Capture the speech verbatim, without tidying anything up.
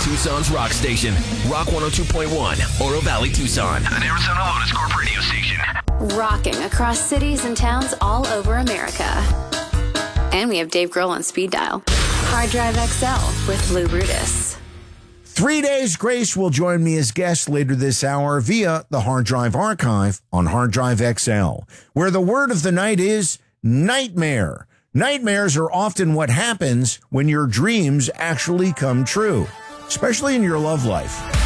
Tucson's rock station. Rock one oh two point one, Oro Valley, Tucson. An Arizona Lotus Corp radio station. Rocking across cities and towns all over America. And we have Dave Grohl on speed dial. Hard Drive X L with Lou Brutus. Three Days Grace will join me as guest later this hour via the Hard Drive Archive on Hard Drive X L, where the word of the night is nightmare. Nightmares are often what happens when your dreams actually come true, especially in your love life.